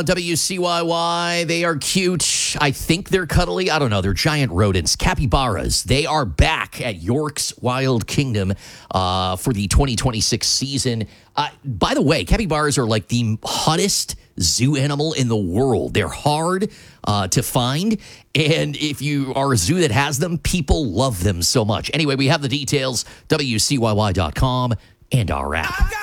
WCYY, they are cute. I think they're cuddly. I don't know. They're giant rodents. Capybaras. They are back at York's Wild Kingdom for the 2026 season. By the way, capybaras are like the hottest zoo animal in the world. They're hard to find. And if you are a zoo that has them, people love them so much. Anyway, we have the details, WCYY.com and our app.